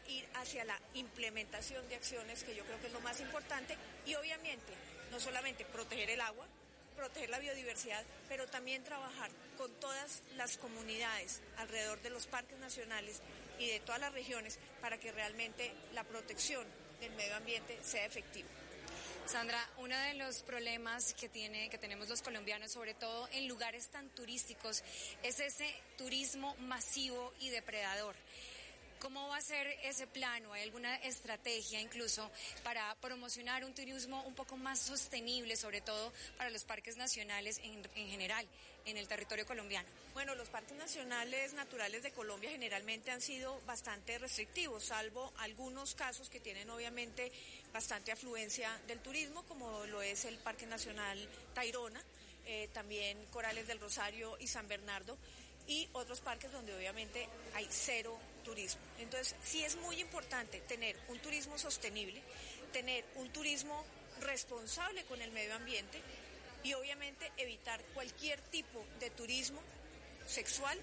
ir hacia la implementación de acciones, que yo creo que es lo más importante, y obviamente no solamente proteger el agua, proteger la biodiversidad, pero también trabajar con todas las comunidades alrededor de los parques nacionales y de todas las regiones para que realmente la protección del medio ambiente sea efectiva. Sandra, uno de los problemas que tenemos los colombianos, sobre todo en lugares tan turísticos, es ese turismo masivo y depredador. ¿Cómo va a ser ese plano? ¿Hay alguna estrategia incluso para promocionar un turismo un poco más sostenible, sobre todo para los parques nacionales en general, en el territorio colombiano? Bueno, los parques nacionales naturales de Colombia generalmente han sido bastante restrictivos, salvo algunos casos que tienen obviamente bastante afluencia del turismo, como lo es el Parque Nacional Tayrona, también Corales del Rosario y San Bernardo, y otros parques donde obviamente hay cero turismo. Entonces, sí es muy importante tener un turismo sostenible, tener un turismo responsable con el medio ambiente y obviamente evitar cualquier tipo de turismo sexual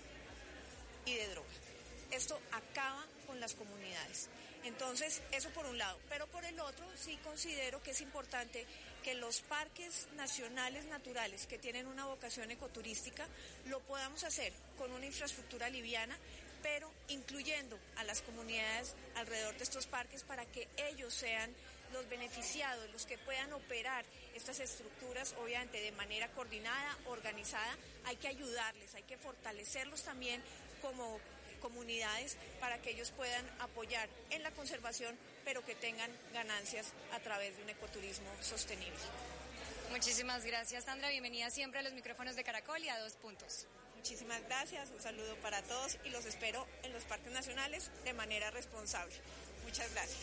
y de droga. Esto acaba con las comunidades. Entonces, eso por un lado. Pero por el otro, sí considero que es importante que los parques nacionales naturales que tienen una vocación ecoturística lo podamos hacer con una infraestructura liviana, pero incluyendo a las comunidades alrededor de estos parques para que ellos sean los beneficiados, los que puedan operar estas estructuras, obviamente de manera coordinada, organizada. Hay que ayudarles, hay que fortalecerlos también como comunidades para que ellos puedan apoyar en la conservación, pero que tengan ganancias a través de un ecoturismo sostenible. Muchísimas gracias, Sandra. Bienvenida siempre a los micrófonos de Caracol y a Dos Puntos. Muchísimas gracias, un saludo para todos y los espero en los parques nacionales de manera responsable. Muchas gracias.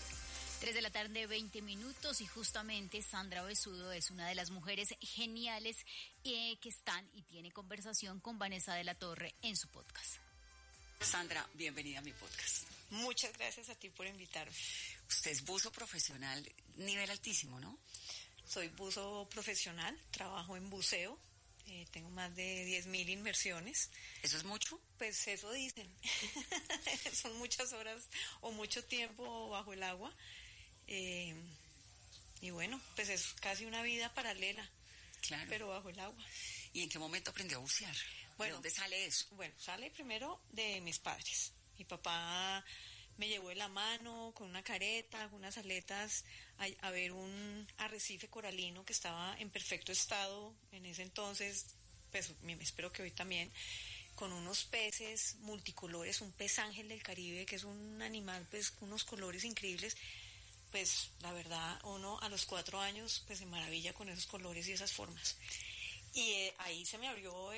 3:20 p.m. y justamente Sandra Besudo es una de las mujeres geniales que están y tiene conversación con Vanessa de la Torre en su podcast. Sandra, bienvenida a mi podcast. Muchas gracias a ti por invitarme. Usted es buzo profesional, nivel altísimo, ¿no? Soy buzo profesional, trabajo en buceo, tengo más de 10.000 inmersiones. ¿Eso es mucho? Pues eso dicen. Son muchas horas o mucho tiempo bajo el agua. Y bueno, pues es casi una vida paralela, claro, pero bajo el agua. ¿Y en qué momento aprendió a bucear? Bueno, ¿de dónde sale eso? Bueno, sale primero de mis padres. Mi papá me llevó de la mano con una careta, con unas aletas, a ver un arrecife coralino que estaba en perfecto estado en ese entonces, pues espero que hoy también, con unos peces multicolores, un pez ángel del Caribe, que es un animal pues con unos colores increíbles. Pues la verdad, uno a los 4 años pues se maravilla con esos colores y esas formas. Y ahí se me abrió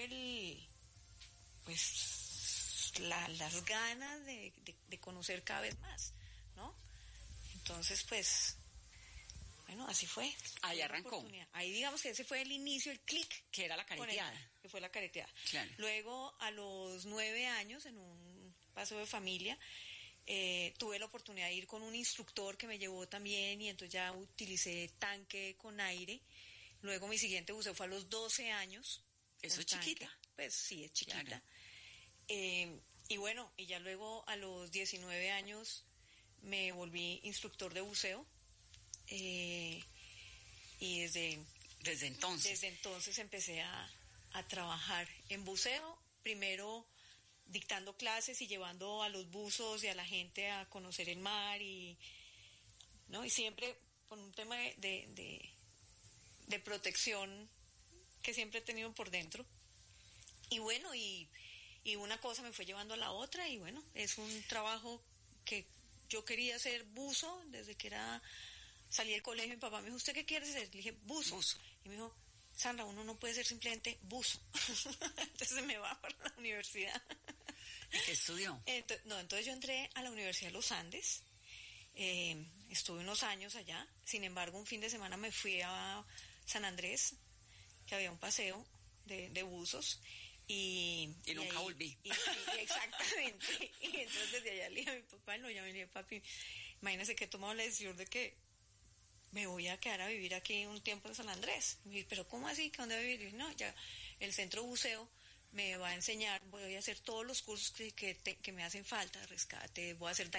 las ganas de conocer cada vez más, ¿no? Entonces, pues, bueno, así fue. Ahí arrancó. Ahí digamos que ese fue el inicio, el clic. Que era la careteada. Que fue la careteada. Claro. Luego, a los 9 años, en un paseo de familia, tuve la oportunidad de ir con un instructor que me llevó también, y entonces ya utilicé tanque con aire. Luego mi siguiente buceo fue a los 12 años. ¿Eso es chiquita? Pues sí, es chiquita. Claro. Y bueno, y ya luego a los 19 años me volví instructor de buceo. Y desde entonces empecé a trabajar en buceo, primero dictando clases y llevando a los buzos y a la gente a conocer el mar, y siempre con un tema de protección que siempre he tenido por dentro. Y bueno, y una cosa me fue llevando a la otra, y bueno, es un trabajo que yo quería ser buzo desde que salí del colegio. Mi papá me dijo, ¿usted qué quiere ser? Le dije, buzo. Y me dijo, Sandra, uno no puede ser simplemente buzo. Entonces me va para la universidad. ¿Y qué estudió? Entonces yo entré a la Universidad de los Andes. Estuve unos años allá. Sin embargo, un fin de semana me fui a San Andrés, que había un paseo de buzos. Y nunca volví. Exactamente. Y entonces desde allá le dije a mi papá, le dije, papi, imagínese que he tomado la decisión de que me voy a quedar a vivir aquí un tiempo en San Andrés. Y me dije, ¿pero cómo así? ¿Que dónde voy a vivir? Y dije, no, ya el centro buceo me va a enseñar, voy a hacer todos los cursos que me hacen falta, rescate, voy a hacer